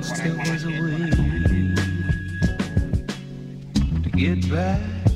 once there was a way to get back